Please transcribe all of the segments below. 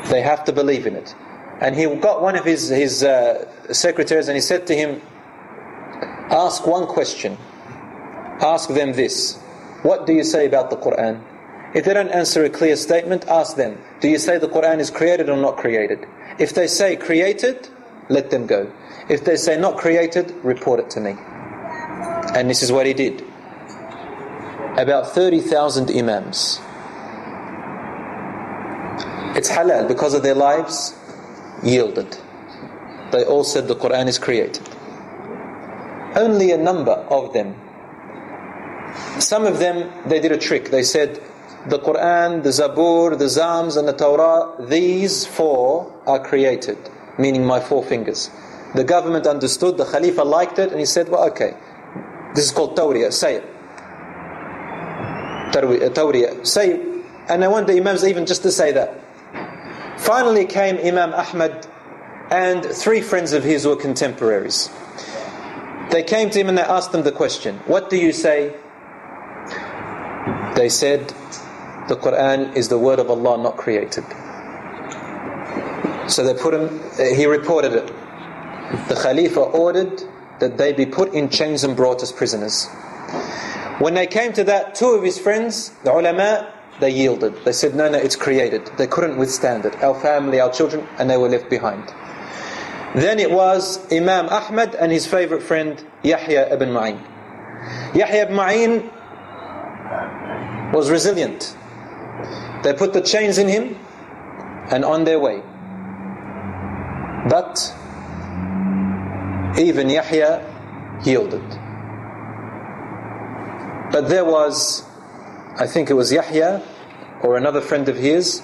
They have to believe in it. And he got one of his secretaries and he said to him, ask one question. Ask them this. What do you say about the Quran? If they don't answer a clear statement, ask them, do you say the Quran is created or not created? If they say created, let them go. If they say not created, report it to me. And this is what he did. About 30,000 imams. It's halal because of their lives, yielded. They all said the Quran is created. Only a number of them. Some of them, they did a trick. They said, the Quran, the Zabur, the Zams and the Torah, these four are created, meaning my four fingers. The government understood, the Khalifa liked it, and he said, well, okay, this is called Tawriyah, say it. Tawriyah, say it. And I want the Imams even just to say that. Finally came Imam Ahmad and 3 friends of his who were contemporaries. They came to him and they asked him the question, what do you say? They said, the Quran is the word of Allah, not created. So they put him, he reported it. The Khalifa ordered that they be put in chains and brought as prisoners. When they came to that, 2 of his friends, the ulama, they yielded. They said, no, it's created. They couldn't withstand it. Our family, our children, and they were left behind. Then it was Imam Ahmad and his favorite friend, Yahya ibn Ma'in. Yahya ibn Ma'in was resilient. They put the chains in him and on their way. But even Yahya yielded. But there was, I think it was Yahya or another friend of his,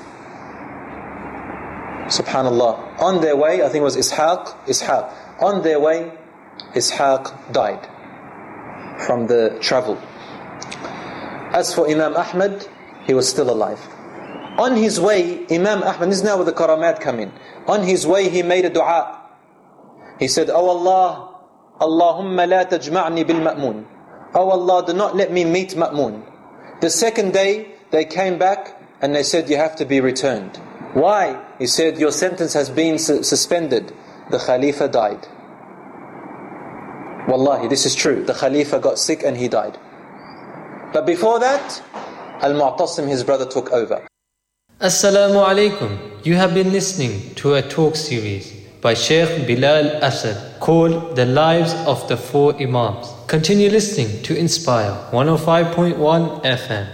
subhanallah, on their way, I think it was Ishaq, on their way, Ishaq died from the travel. As for Imam Ahmad, he was still alive. On his way, Imam Ahmad, this is now where the karamat come in. On his way, he made a dua. He said, Oh Allah, Allahumma la tajma'ni bil ma'mun. Oh Allah, do not let me meet Ma'mun. The second day, they came back and they said, you have to be returned. Why? He said, your sentence has been suspended. The Khalifa died. Wallahi, this is true. The Khalifa got sick and he died. But before that, Al-Mu'tasim, his brother, took over. Assalamu alaikum. You have been listening to a talk series by Sheikh Bilal Asad called The Lives of the 4 Imams. Continue listening to Inspire 105.1 FM.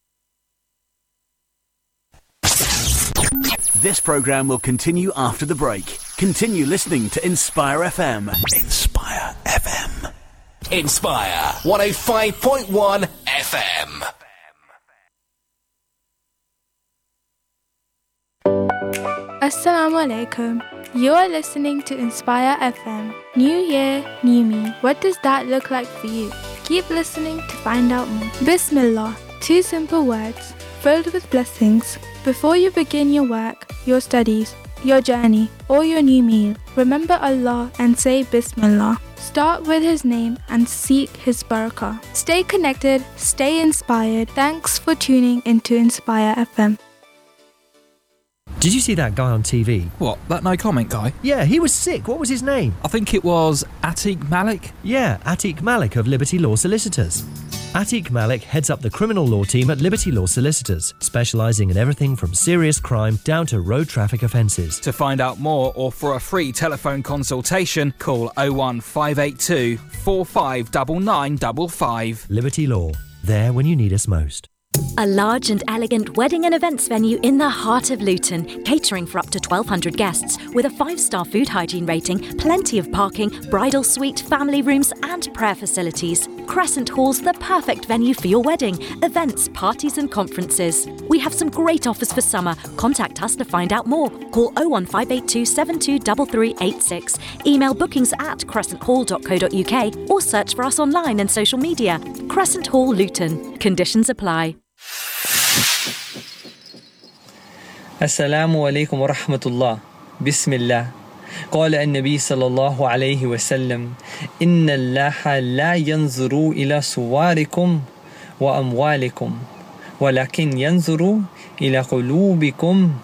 This program will continue after the break. Continue listening to Inspire FM. Inspire FM. Inspire 105.1 FM. Assalamu alaikum. You are listening to Inspire FM. New year, new me. What does that look like for you? Keep listening to find out more. Bismillah. 2 simple words filled with blessings. Before you begin your work, your studies, your journey, or your new meal, remember Allah and say Bismillah. Start with His name and seek His barakah. Stay connected, stay inspired. Thanks for tuning into Inspire FM. Did you see that guy on TV? What, that no comment guy? Yeah, he was sick. What was his name? I think it was Atiq Malik. Yeah, Atiq Malik of Liberty Law Solicitors. Atiq Malik heads up the criminal law team at Liberty Law Solicitors, specialising in everything from serious crime down to road traffic offences. To find out more or for a free telephone consultation, call 01582 459955. Liberty Law, there when you need us most. A large and elegant wedding and events venue in the heart of Luton, catering for up to 1,200 guests, with a 5-star food hygiene rating, plenty of parking, bridal suite, family rooms and prayer facilities. Crescent Hall's the perfect venue for your wedding, events, parties and conferences. We have some great offers for summer. Contact us to find out more. Call 01582 723386. Email bookings@crescenthall.co.uk or search for us online and social media. Crescent Hall Luton. Conditions apply. Assalamu alaikum wa rahmatullah. Bismillah. قال النبي صلى الله عليه وسلم إن الله لا ينظر إلى صوركم وأموالكم ولكن ينظر إلى قلوبكم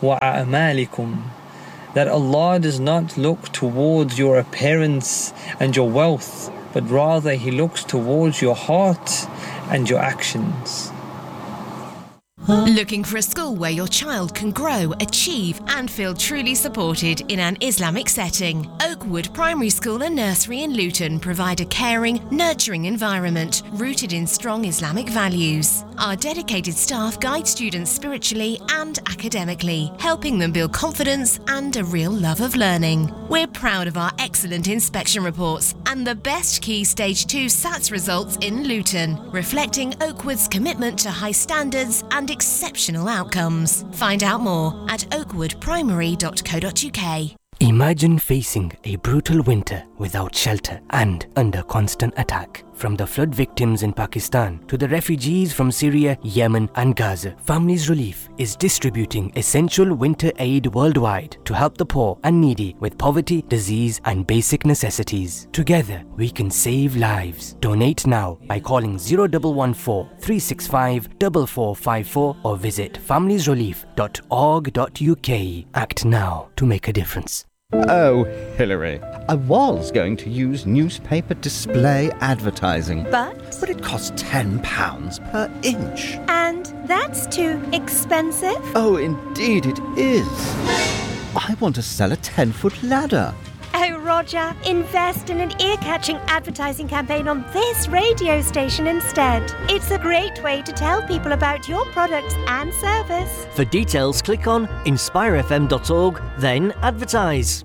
وأعمالكم. That Allah does not look towards your appearance and your wealth, but rather He looks towards your heart and your actions. Looking for a school where your child can grow, achieve and feel truly supported in an Islamic setting? Oakwood Primary School and Nursery in Luton provide a caring, nurturing environment rooted in strong Islamic values. Our dedicated staff guide students spiritually and academically, helping them build confidence and a real love of learning. We're proud of our excellent inspection reports and the best Key Stage 2 SATS results in Luton, reflecting Oakwood's commitment to high standards and exceptional outcomes. Find out more at oakwoodprimary.co.uk. Imagine facing a brutal winter without shelter and under constant attack. From the flood victims in Pakistan to the refugees from Syria, Yemen and Gaza, Families Relief is distributing essential winter aid worldwide to help the poor and needy with poverty, disease and basic necessities. Together, we can save lives. Donate now by calling 0114 365 4454 or visit familiesrelief.org.uk. Act now to make a difference. Oh, Hilary, I was going to use newspaper display advertising. But it costs £10 per inch. And that's too expensive? Oh, indeed it is. I want to sell a 10-foot ladder. Oh, Roger, invest in an ear-catching advertising campaign on this radio station instead. It's a great way to tell people about your products and service. For details, click on inspirefm.org, then advertise.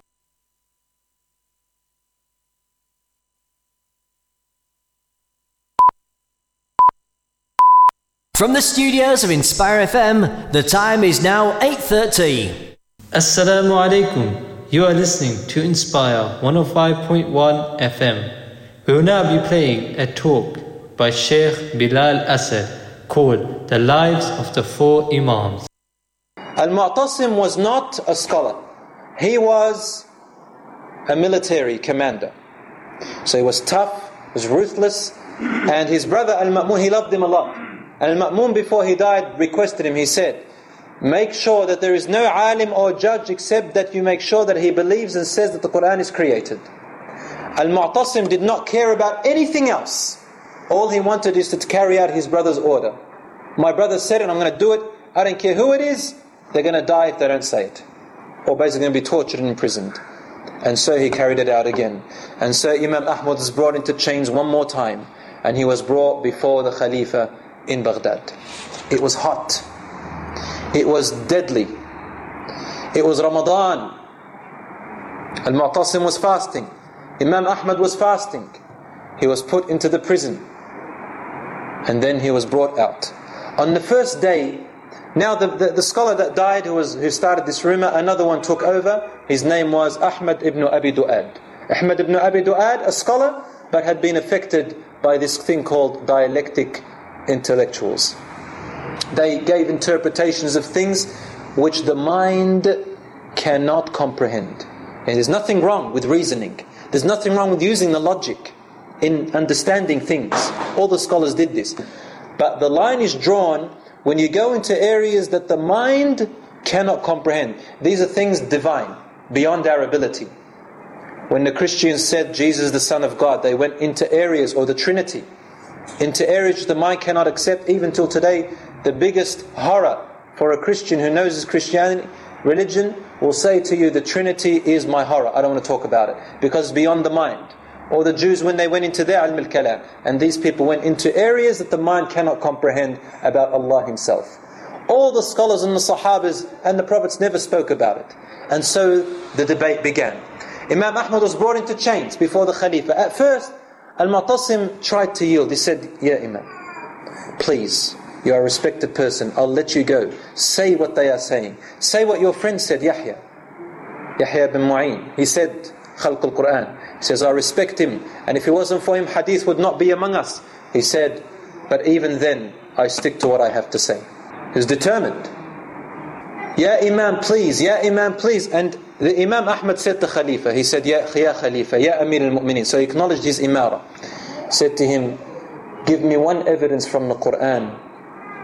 From the studios of Inspire FM, the time is now 8:30. Assalamu alaikum. You are listening to Inspire 105.1 FM. We will now be playing a talk by Sheikh Bilal Asad called The Lives of the Four Imams. Al-Mu'tasim was not a scholar. He was a military commander. So he was tough, was ruthless, and his brother Al-Ma'mun, he loved him a lot. Al-Ma'mun, before he died, requested him, he said, make sure that there is no alim or judge except that you make sure that he believes and says that the Quran is created. Al-Mu'tasim did not care about anything else. All he wanted is to carry out his brother's order. My brother said it, I'm going to do it. I don't care who it is. They're going to die if they don't say it. Or basically going to be tortured and imprisoned. And so he carried it out again. And so Imam Ahmad was brought into chains one more time. And he was brought before the Khalifa in Baghdad. It was hot. It was deadly. It was Ramadan. Al-Mu'tasim was fasting. Imam Ahmad was fasting. He was put into the prison. And then he was brought out. On the first day, now the scholar that died, who started this rumor, another one took over. His name was Ahmad ibn Abi Du'ad. Ahmad ibn Abi Du'ad, a scholar, but had been affected by this thing called dialectic intellectuals. They gave interpretations of things which the mind cannot comprehend. And there's nothing wrong with reasoning. There's nothing wrong with using the logic in understanding things. All the scholars did this. But the line is drawn when you go into areas that the mind cannot comprehend. These are things divine, beyond our ability. When the Christians said Jesus is the Son of God, they went into areas, or the Trinity, into areas the mind cannot accept. Even till today, the biggest horror for a Christian who knows his Christianity, religion, will say to you, the Trinity is my horror. I don't want to talk about it, because it's beyond the mind. Or the Jews, when they went into their ilm al-kalam, and these people went into areas that the mind cannot comprehend about Allah Himself. All the scholars and the Sahabas and the Prophets never spoke about it. And so the debate began. Imam Ahmad was brought into chains before the Khalifa. At first, Al-Mu'tasim tried to yield. He said, "Ya Imam, please, you are a respected person. I'll let you go. Say what they are saying. Say what your friend said, Yahya bin Mu'in. He said, Khalq al-Quran. He says, I respect him. And if it wasn't for him, hadith would not be among us. He said, but even then, I stick to what I have to say." He was determined. "Ya Imam, please. Ya Imam, please." And the Imam Ahmad said to Khalifa, he said, Ya Khalifa, Ya Amir al-Mu'mineen. So he acknowledged his imara. Said to him, give me one evidence from the Quran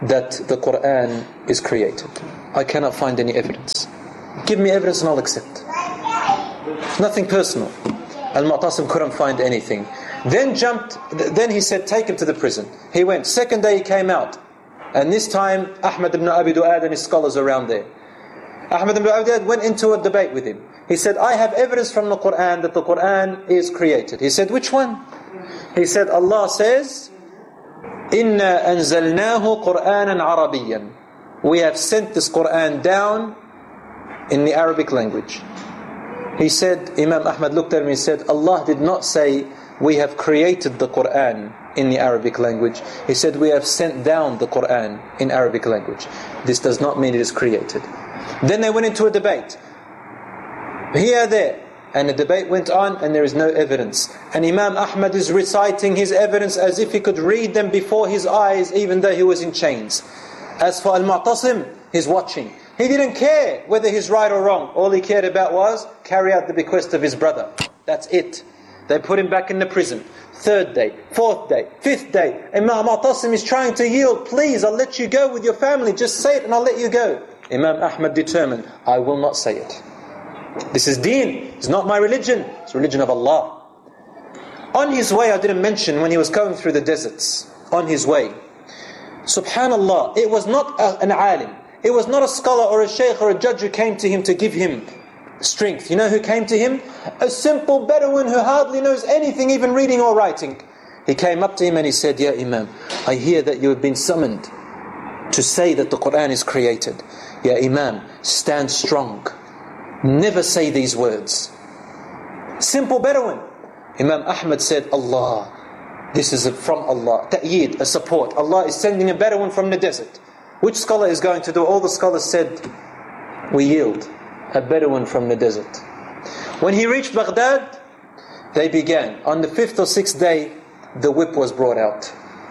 that the Quran is created. I cannot find any evidence. Give me evidence and I'll accept. Nothing personal. Al-Mu'tasim couldn't find anything. Then he said, take him to the prison. He went. Second day he came out. And this time, Ahmad ibn Abi Du'ad and his scholars around there. Ahmad ibn Abi Du'ad went into a debate with him. He said, I have evidence from the Quran that the Quran is created. He said, which one? He said, Allah says, إِنَّا أَنزَلْنَاهُ قُرْآنًا عَرَبِيًّا. We have sent this Quran down in the Arabic language. He said, Imam Ahmad looked at him and said, Allah did not say, we have created the Quran in the Arabic language. He said, we have sent down the Quran in Arabic language. This does not mean it is created. Then they went into a debate. Here, there. And the debate went on and there is no evidence. And Imam Ahmad is reciting his evidence as if he could read them before his eyes, even though he was in chains. As for Al-Mu'tasim, he's watching. He didn't care whether he's right or wrong. All he cared about was carry out the bequest of his brother. That's it. They put him back in the prison. Third day, fourth day, fifth day. Imam Mu'tasim is trying to yield. Please, I'll let you go with your family. Just say it and I'll let you go. Imam Ahmad determined, I will not say it. This is deen. It's not my religion. It's the religion of Allah. On his way, I didn't mention when he was going through the deserts. On his way, subhanallah, it was not an alim. It was not a scholar or a sheikh or a judge who came to him to give him strength. You know who came to him? A simple Bedouin who hardly knows anything, even reading or writing. He came up to him and he said, Ya Imam, I hear that you have been summoned to say that the Quran is created. Ya Imam, stand strong. Never say these words. Simple Bedouin. Imam Ahmad said, Allah, this is from Allah. Ta'yeed, a support. Allah is sending a Bedouin from the desert. Which scholar is going to do? All the scholars said, we yield. A Bedouin from the desert. When he reached Baghdad, they began. On the 5th or 6th day, the whip was brought out.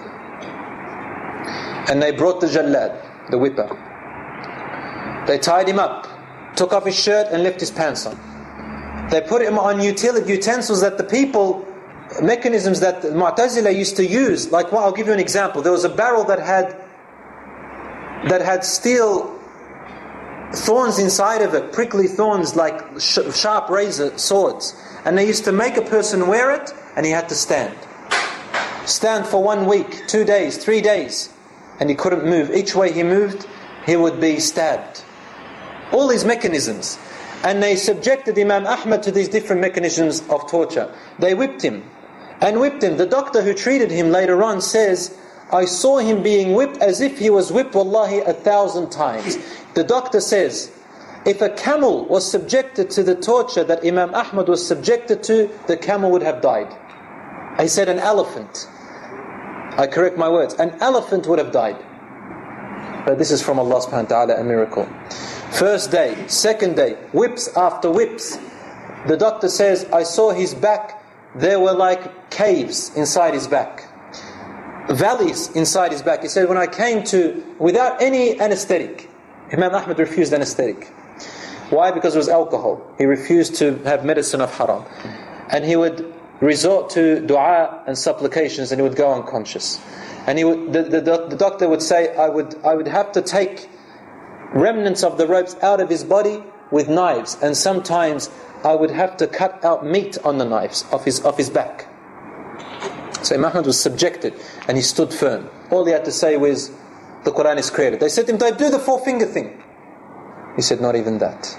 And they brought the Jallad, the whipper. They tied him up, took off his shirt and left his pants on. They put him on utensils that the people, mechanisms that the Mu'tazila used to use. Like, well, I'll give you an example. There was a barrel that had steel thorns inside of it, prickly thorns like sharp razor swords. And they used to make a person wear it and he had to stand. Stand for 1 week, 2 days, 3 days. And he couldn't move. Each way he moved, he would be stabbed. All these mechanisms. And they subjected Imam Ahmad to these different mechanisms of torture. They whipped him. And whipped him. The doctor who treated him later on says, I saw him being whipped as if he was whipped, wallahi, 1,000 times. The doctor says, if a camel was subjected to the torture that Imam Ahmad was subjected to, the camel would have died. I said an elephant. I correct my words. An elephant would have died. But this is from Allah subhanahu wa ta'ala, a miracle. First day, second day, whips after whips. The doctor says, I saw his back, there were like caves inside his back. Valleys inside his back. He said, when I came to, without any anesthetic, Imam Ahmad refused anesthetic. Why? Because it was alcohol. He refused to have medicine of haram. And he would resort to dua and supplications and he would go unconscious. And he would, the doctor would say, I would have to take remnants of the ropes out of his body with knives, and sometimes I would have to cut out meat on the knives of his back. So Imam Ahmad was subjected and he stood firm. All he had to say was, the Quran is created. They said to him, do the 4-finger thing. He said, not even that.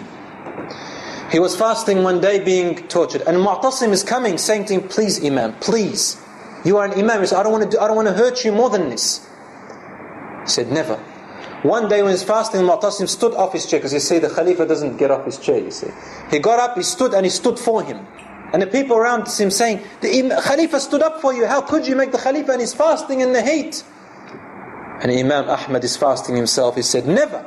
He was fasting one day being tortured, and Mu'tasim is coming saying to him, please Imam, please, you are an Imam. He said, I don't want to hurt you more than this. He said, never. One day when he was fasting, Mu'tasim stood off his chair, because you see the Khalifa doesn't get off his chair, you see. He got up, he stood for him. And the people around him saying, the Khalifa stood up for you, how could you make the Khalifa, and he's fasting in the heat? And Imam Ahmad is fasting himself. He said, never.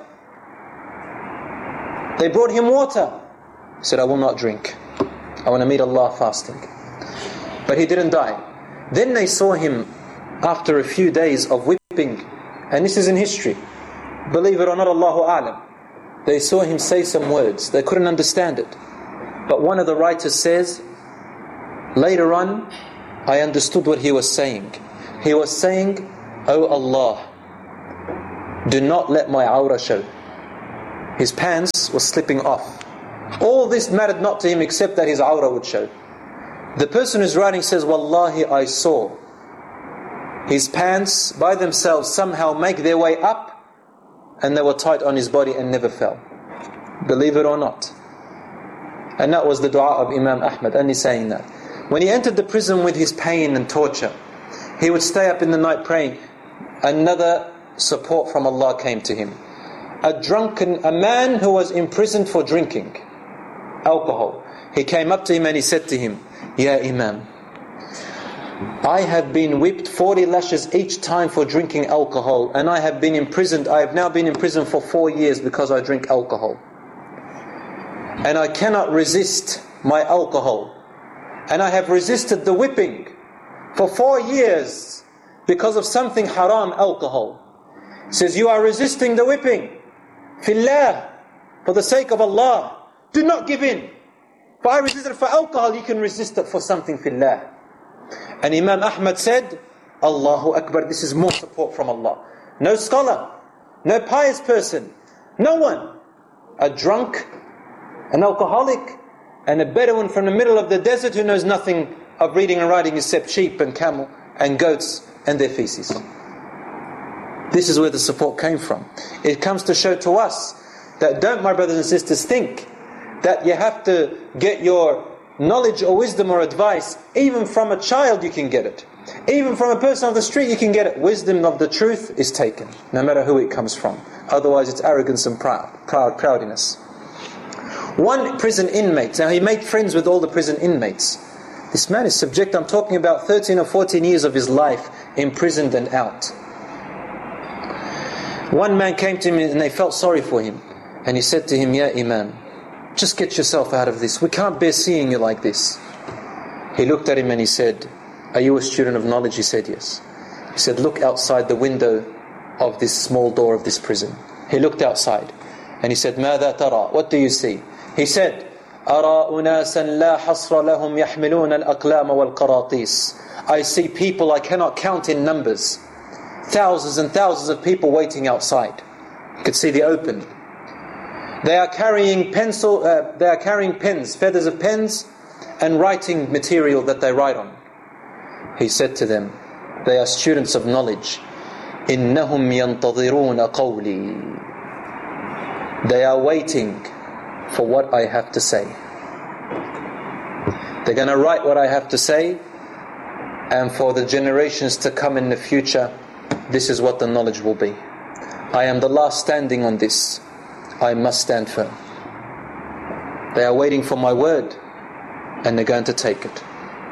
They brought him water. He said, I will not drink. I want to meet Allah fasting. But he didn't die. Then they saw him after a few days of whipping. And this is in history. Believe it or not, Allahu A'lam. They saw him say some words. They couldn't understand it. But one of the writers says, later on, I understood what he was saying. He was saying, Oh Allah, do not let my awrah show. His pants were slipping off. All this mattered not to him except that his awrah would show. The person who's writing says, Wallahi, I saw his pants by themselves somehow make their way up, and they were tight on his body and never fell. Believe it or not. And that was the dua of Imam Ahmad, and he's saying that. When he entered the prison with his pain and torture, he would stay up in the night praying. Another support from Allah came to him. A man who was imprisoned for drinking alcohol. He came up to him and he said to him, Ya Imam, I have been whipped 40 lashes each time for drinking alcohol, and I have been imprisoned. I have now been in prison for 4 years because I drink alcohol. And I cannot resist my alcohol. And I have resisted the whipping for 4 years because of something haram, alcohol. He says, you are resisting the whipping. Fillah, for the sake of Allah, do not give in. If I resisted for alcohol, you can resist it for something fillah. And Imam Ahmad said, Allahu Akbar, this is more support from Allah. No scholar, no pious person, no one. A drunk, an alcoholic, and a Bedouin from the middle of the desert who knows nothing of reading and writing except sheep and camel and goats and their feces. This is where the support came from. It comes to show to us that don't, my brothers and sisters, think that you have to get your knowledge or wisdom or advice even from a child. You can get it. Even from a person on the street you can get it. Wisdom of the truth is taken, no matter who it comes from. Otherwise it's arrogance and proudiness. One prison inmate, now he made friends with all the prison inmates. This man is subject, I'm talking about 13 or 14 years of his life imprisoned and out. One man came to him and they felt sorry for him. And he said to him, Ya Imam, just get yourself out of this. We can't bear seeing you like this. He looked at him and he said, are you a student of knowledge? He said, yes. He said, look outside the window of this small door of this prison. He looked outside and he said, ماذا ترى? What do you see? He said, أرى أناسا لا حصر لهم يحملون الأقلام والقراطيس. I see people I cannot count in numbers. Thousands and thousands of people waiting outside. You could see the open. They are carrying pens, feathers of pens, and writing material that they write on. He said to them, they are students of knowledge. إِنَّهُمْ يَنْتَظِرُونَ قَوْلِي. They are waiting for what I have to say. They're going to write what I have to say, and for the generations to come in the future, this is what the knowledge will be. I am the last standing on this. I must stand firm. They are waiting for my word, and they're going to take it.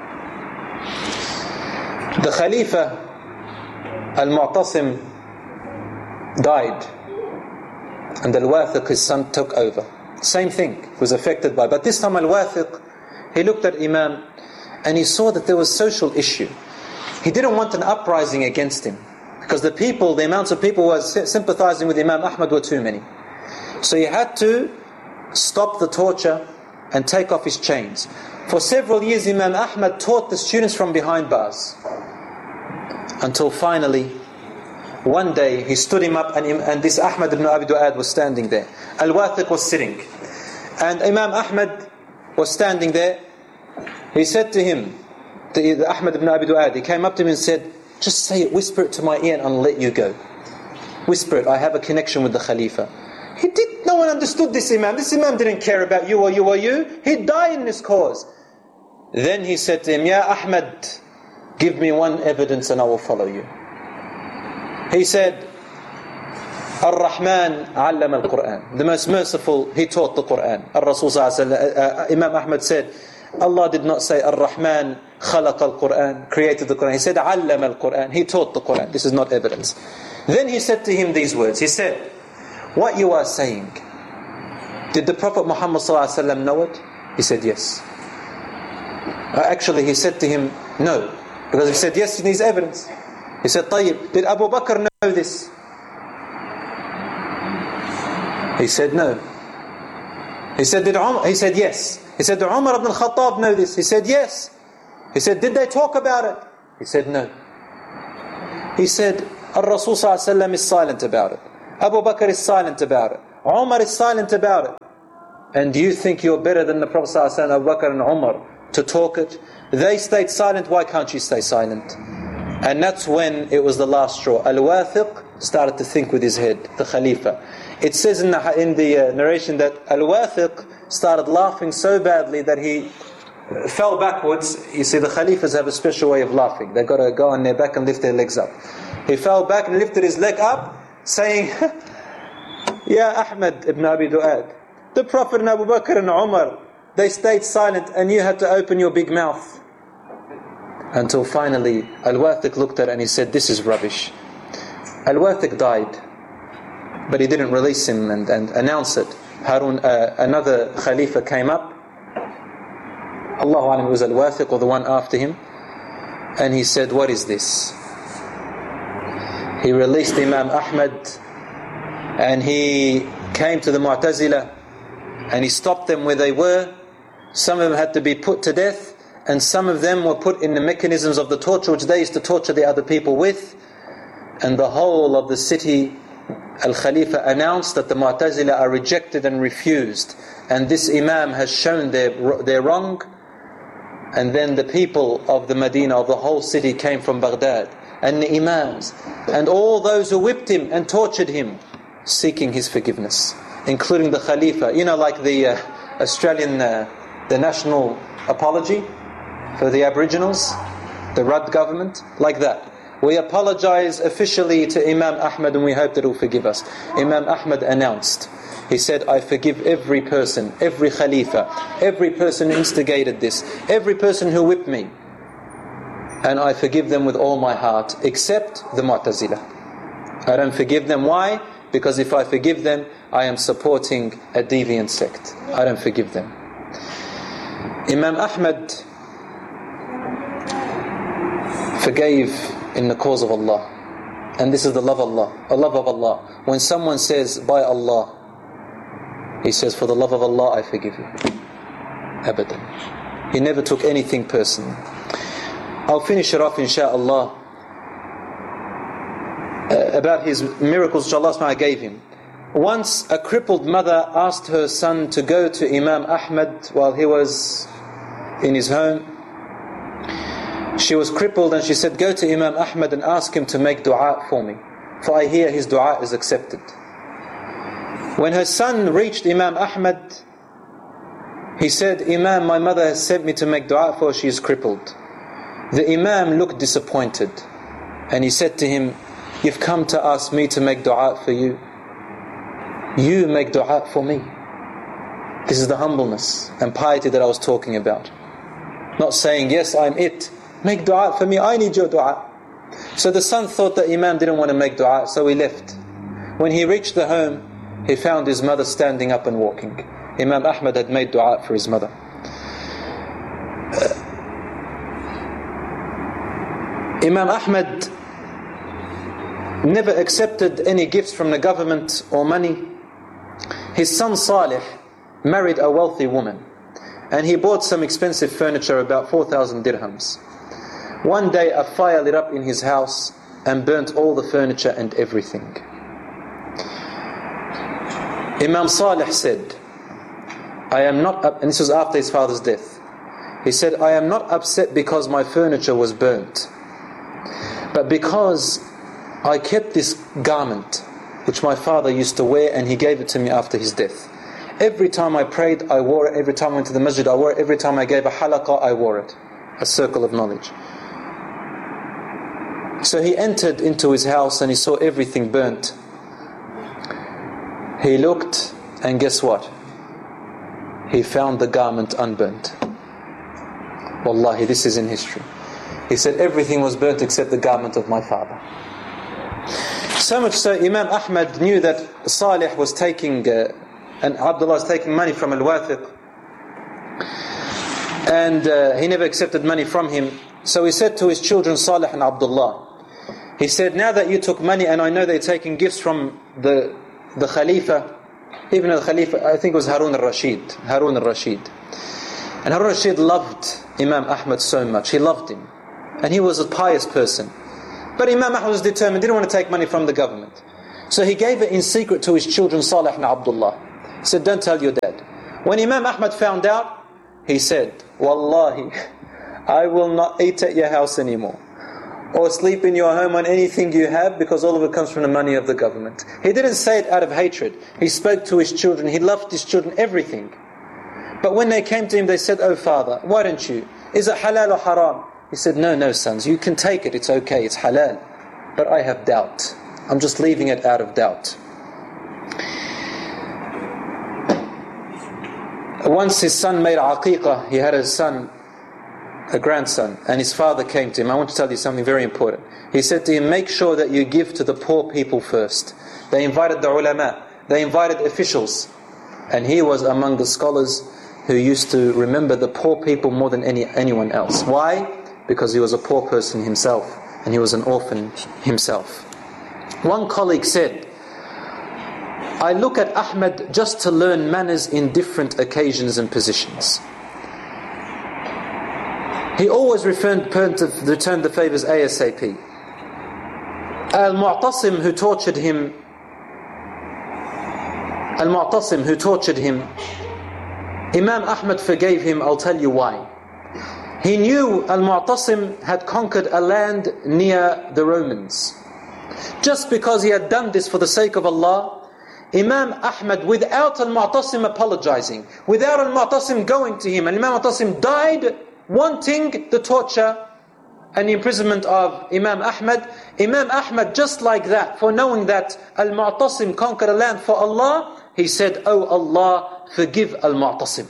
The Khalifa Al-Mu'tasim died, and Al-Wathiq, his son, took over. Same thing, was affected by. But this time Al-Wathiq, he looked at Imam and he saw that there was social issue. He didn't want an uprising against him, because the people, the amounts of people who were sympathizing with Imam Ahmad were too many. So he had to stop the torture and take off his chains. For several years Imam Ahmad taught the students from behind bars, until finally one day he stood him up, and this Ahmad ibn Abi Du'ad was standing there. Al-Wathiq was sitting, and Imam Ahmad was standing there. He said to him, the Ahmad ibn Abi Du'ad, he came up to him and said, just say it, whisper it to my ear and I'll let you go. Whisper it, I have a connection with the Khalifa. No one understood this Imam. This Imam didn't care about you or you or you. He'd die in this cause. Then he said to him, Ya Ahmad, give me one evidence and I will follow you. He said, Ar-Rahman allama al-Quran. The most merciful, he taught the Quran. Ar-Rasul Imam Ahmad said, Allah did not say Ar-Rahman khalaqa al-Quran, created the Quran. He said allama al-Quran, he taught the Quran. This is not evidence. Then he said to him these words. He said, what you are saying, did the Prophet Muhammad ﷺ know it? He said yes. Actually he said to him no, because he said yes, he needs evidence. He said, Tayyib, did Abu Bakr know this? He said no. He said, did Umar? He said yes. He said, did Umar ibn al-Khattab know this? He said yes. He said, did they talk about it? He said no. He said, Ar-Rasul ﷺ is silent about it. Abu Bakr is silent about it. Umar is silent about it. And do you think you're better than the Prophet ﷺ, Abu Bakr and Umar, to talk it? They stayed silent, why can't you stay silent? And that's when it was the last straw. Al-Wathiq started to think with his head, the Khalifa. It says in the narration that Al-Wathiq started laughing so badly that he fell backwards. You see, the Khalifas have a special way of laughing. They've got to go on their back and lift their legs up. He fell back and lifted his leg up, saying, Ya Ahmad ibn Abi Du'ad, the Prophet and Abu Bakr and Umar, they stayed silent and you had to open your big mouth. Until finally Al-Wathiq looked at it and he said, this is rubbish. Al-Wathiq died, but he didn't release him and announce it. Harun, another Khalifa came up, Allahu Alam, it was Al-Wathiq or the one after him, and he said, what is this? He released Imam Ahmad and he came to the Mu'tazila and he stopped them where they were. Some of them had to be put to death, and some of them were put in the mechanisms of the torture which they used to torture the other people with. And the whole of the city, Al-Khalifa announced that the Mu'tazila are rejected and refused, and this Imam has shown their wrong. And then the people of the Medina, of the whole city, came from Baghdad, and the Imams and all those who whipped him and tortured him, seeking his forgiveness, including the Khalifa. You know, like the Australian, the national apology for the Aboriginals, the Rudd government, like that. We apologize officially to Imam Ahmad and we hope that he'll forgive us. Imam Ahmad announced, he said, I forgive every person, every Khalifa, every person who instigated this, every person who whipped me, and I forgive them with all my heart, except the Mu'tazila. I don't forgive them. Why? Because if I forgive them, I am supporting a deviant sect. I don't forgive them. Imam Ahmad forgave in the cause of Allah. And this is the love of Allah. A love of Allah. When someone says, by Allah, he says, for the love of Allah, I forgive you. Abadan. He never took anything personally. I'll finish it off, insha'Allah, about his miracles which Allah SWT gave him. Once a crippled mother asked her son to go to Imam Ahmad while he was in his home. She was crippled and she said, go to Imam Ahmad and ask him to make dua for me, for I hear his dua is accepted. When her son reached Imam Ahmad, he said, Imam, my mother has sent me to make dua for her, she is crippled. The Imam looked disappointed and he said to him, you've come to ask me to make dua for you. You make dua for me. This is the humbleness and piety that I was talking about. Not saying, yes, I'm it. Make dua for me, I need your dua. So the son thought that Imam didn't want to make dua, so he left. When he reached the home, he found his mother standing up and walking. Imam Ahmad had made dua for his mother. Imam Ahmad never accepted any gifts from the government or money. His son Salih married a wealthy woman, and he bought some expensive furniture, about 4,000 dirhams. One day a fire lit up in his house and burnt all the furniture and everything. Imam Salih said, I am not and this was after his father's death. He said, I am not upset because my furniture was burnt, but because I kept this garment which my father used to wear, and he gave it to me after his death. Every time I prayed, I wore it. Every time I went to the masjid, I wore it. Every time I gave a halaqah, I wore it. A circle of knowledge. So he entered into his house and he saw everything burnt. He looked, and guess what? He found the garment unburnt. Wallahi, this is in history. He said everything was burnt except the garment of my father. So much so, Imam Ahmad knew that Salih was taking, and Abdullah was taking money from Al-Wathiq, and he never accepted money from him. So he said to his children, Salih and Abdullah, he said, now that you took money and I know they're taking gifts from the Khalifa, even the Khalifa, I think it was Harun al-Rashid. And Harun al-Rashid loved Imam Ahmad so much. He loved him. And he was a pious person. But Imam Ahmad was determined, didn't want to take money from the government. So he gave it in secret to his children, Salih and Abdullah. He said, don't tell your dad. When Imam Ahmad found out, he said, Wallahi, I will not eat at your house anymore, or sleep in your home on anything you have, because all of it comes from the money of the government. He didn't say it out of hatred. He spoke to his children. He loved his children, everything. But when they came to him, they said, oh father, why don't you? Is it halal or haram? He said, no sons, you can take it, it's okay, it's halal. But I have doubt. I'm just leaving it out of doubt. Once his son made aqiqah, he had a grandson, and his father came to him. I want to tell you something very important. He said to him, make sure that you give to the poor people first. They invited the ulama, they invited officials, and he was among the scholars who used to remember the poor people more than anyone else. Why? Because he was a poor person himself, and he was an orphan himself. One colleague said, I look at Ahmed just to learn manners in different occasions and positions. He always returned the favors ASAP. Al-Mu'tasim who tortured him, Imam Ahmad forgave him. I'll tell you why. He knew Al-Mu'tasim had conquered a land near the Romans. Just because he had done this for the sake of Allah, Imam Ahmad, without Al-Mu'tasim apologizing, without Al-Mu'tasim going to him, and Imam Mu'tasim died wanting the torture and the imprisonment of Imam Ahmad. Imam Ahmad, just like that, for knowing that Al-Mu'tasim conquered a land for Allah, he said, oh Allah, forgive Al-Mu'tasim.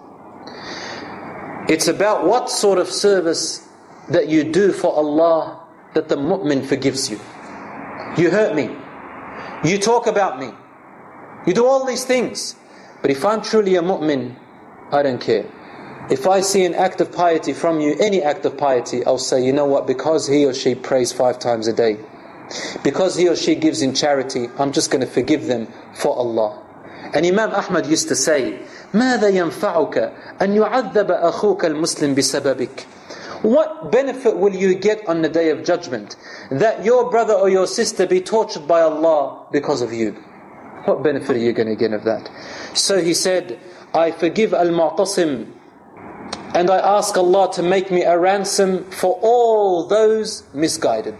It's about what sort of service that you do for Allah that the mu'min forgives you. You hurt me, you talk about me, you do all these things, but if I'm truly a mu'min, I don't care. If I see an act of piety from you, any act of piety, I'll say, you know what, because he or she prays 5 times a day, because he or she gives in charity, I'm just going to forgive them for Allah. And Imam Ahmad used to say, ماذا ينفعك أن يعذب أخوك المسلم بسببك? What benefit will you get on the day of judgment that your brother or your sister be tortured by Allah because of you? What benefit are you going to get of that? So he said, I forgive Al-Mu'tasim, and I ask Allah to make me a ransom for all those misguided.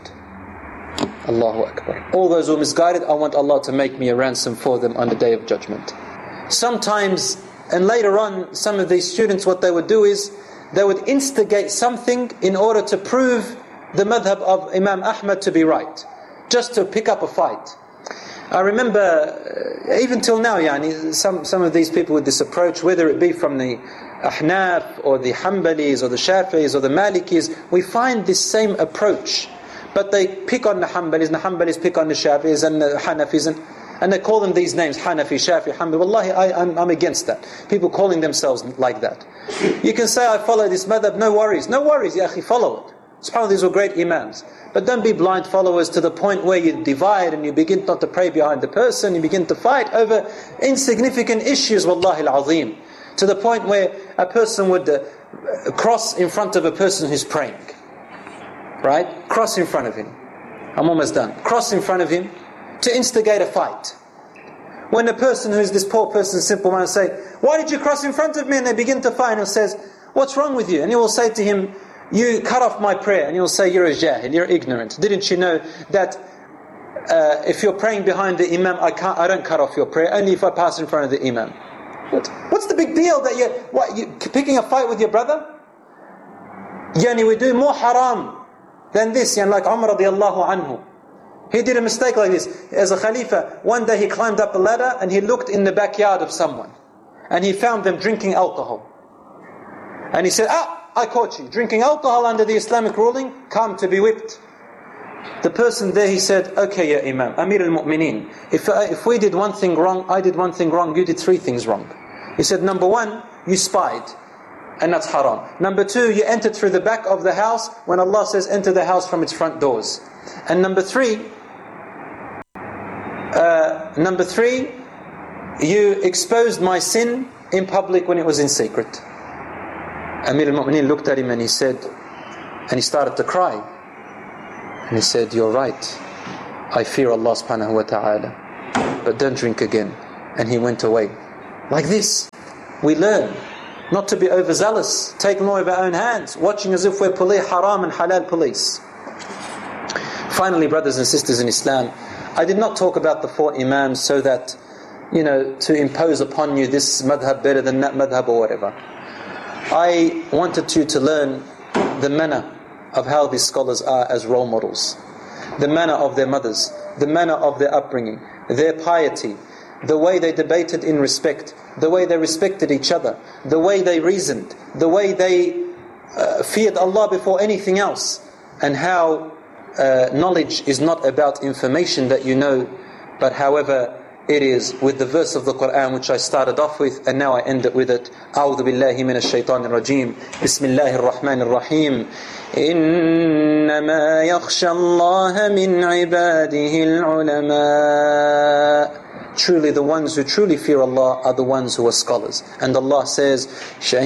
Allahu Akbar. All those who are misguided, I want Allah to make me a ransom for them on the day of judgment. Sometimes, and later on, some of these students, what they would do is, they would instigate something in order to prove the madhab of Imam Ahmad to be right, just to pick up a fight. I remember, even till now, some of these people with this approach, whether it be from the Ahnaf or the Hanbalis or the Shafi'is or the Malikis, we find this same approach. But they pick on the Hanbalis, and the Hanbalis pick on the Shafi'is and the Hanafis, and they call them these names, Hanafi, Shafi, Hanbali. Wallahi, I'm against that. People calling themselves like that. You can say, I follow this madhab, no worries, ya akhi, follow it. SubhanAllah, these were great imams. But don't be blind followers to the point where you divide and you begin not to pray behind the person, you begin to fight over insignificant issues, wallahi al-azim. To the point where a person would cross in front of a person who's praying. Right? Cross in front of him. I'm almost done. Cross in front of him to instigate a fight. When a person who's this poor person, simple man, say, why did you cross in front of me? And they begin to fight, and he says, what's wrong with you? And he will say to him, you cut off my prayer. And he will say, you're a jahil, you're ignorant. Didn't you know that if you're praying behind the imam, I don't cut off your prayer, only if I pass in front of the imam. What's the big deal that you picking a fight with your brother? We do more haram than this, like Umar radiallahu anhu. He did a mistake like this. As a Khalifa, one day he climbed up a ladder and he looked in the backyard of someone. And he found them drinking alcohol. And he said, I caught you. Drinking alcohol under the Islamic ruling, come to be whipped. The person there, he said, okay, ya Imam, Amir al-Mu'mineen, if we did one thing wrong, I did one thing wrong, you did 3 things wrong. He said, number 1, you spied. And that's haram. Number 2, you entered through the back of the house when Allah says enter the house from its front doors. And number 3, you exposed my sin in public when it was in secret. Amir al-Mu'mineen looked at him and he said, and he started to cry. And he said, you're right. I fear Allah subhanahu wa ta'ala, but don't drink again. And he went away. Like this, we learn not to be overzealous, take law of our own hands, watching as if we're police, haram and halal police. Finally, brothers and sisters in Islam, I did not talk about the 4 Imams so that, to impose upon you this madhab better than that madhab or whatever. I wanted you to learn the manner of how these scholars are as role models, the manner of their mothers, the manner of their upbringing, their piety, the way they debated in respect, the way they respected each other, the way they reasoned, the way they feared Allah before anything else, and how knowledge is not about information that you know, but however it is with the verse of the Quran which I started off with, and now I end it with it. أعوذ بالله من الشيطان الرجيم بسم الله الرحمن الرحيم إنما يخشى الله من عباده العلماء. Truly the ones who truly fear Allah are the ones who are scholars. And Allah says